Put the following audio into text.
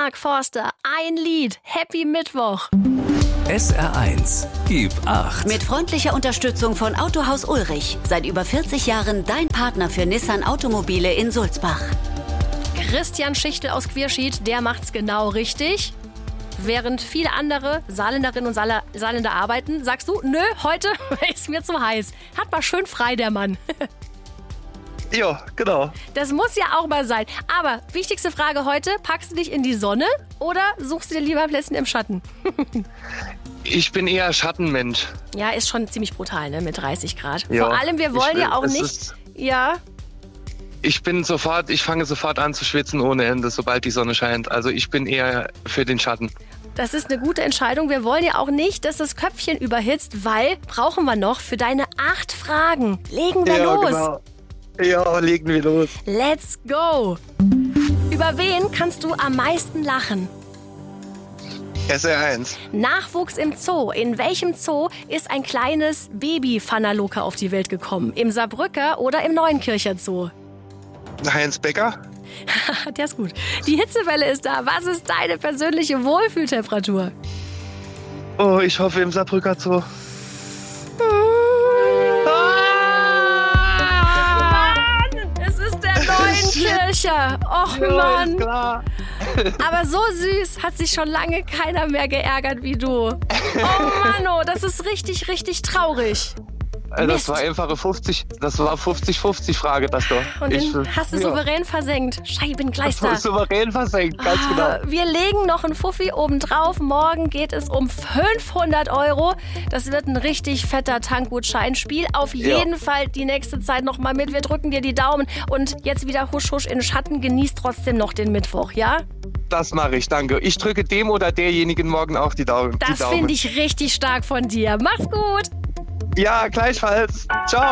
Mark Forster, ein Lied. Happy Mittwoch. SR1, gib 8. Mit freundlicher Unterstützung von Autohaus Ulrich. Seit über 40 Jahren dein Partner für Nissan Automobile in Sulzbach. Christian Schichtel aus Quierschied, der macht's genau richtig. Während viele andere Saarländerinnen und Saarländer arbeiten, sagst du, nö, heute ist mir zu heiß. Hat mal schön frei, der Mann. Ja, genau. Das muss ja auch mal sein. Aber wichtigste Frage heute, packst du dich in die Sonne oder suchst du dir lieber Plätzchen im Schatten? Ich bin eher Schattenmensch. Ja, ist schon ziemlich brutal, ne, mit 30 Grad. Ja, Vor allem, wir wollen ja auch nicht... Ja. Ich fange sofort an zu schwitzen ohne Ende, sobald die Sonne scheint. Also ich bin eher für den Schatten. Das ist eine gute Entscheidung. Wir wollen ja auch nicht, dass das Köpfchen überhitzt, weil brauchen wir noch für deine 8 Fragen. Legen wir los. Genau. Ja, legen wir los. Let's go. Über wen kannst du am meisten lachen? SR1. Nachwuchs im Zoo. In welchem Zoo ist ein kleines Baby Pfannerluke auf die Welt gekommen? Im Saarbrücker oder im Neuenkircher Zoo? Heinz Becker. Der ist gut. Die Hitzewelle ist da. Was ist deine persönliche Wohlfühltemperatur? Oh, ich hoffe im Saarbrücker Zoo. Neuenkircher. Och ja, Mann. Ist klar. Aber so süß hat sich schon lange keiner mehr geärgert wie du. Oh Mann, oh, das ist richtig, richtig traurig. Das war einfache 50-50 Frage, das doch. Und den hast du souverän versenkt. Scheibengleister. Souverän versenkt, ganz genau. Wir legen noch einen Fuffi obendrauf. Morgen geht es um 500 €. Das wird ein richtig fetter Tankgutschein. Spiel auf jeden Fall die nächste Zeit noch mal mit. Wir drücken dir die Daumen. Und jetzt wieder husch, husch in den Schatten. Genieß trotzdem noch den Mittwoch, ja? Das mache ich, danke. Ich drücke dem oder derjenigen morgen auch die Daumen. Das finde ich richtig stark von dir. Mach's gut. Ja, gleichfalls. Ciao.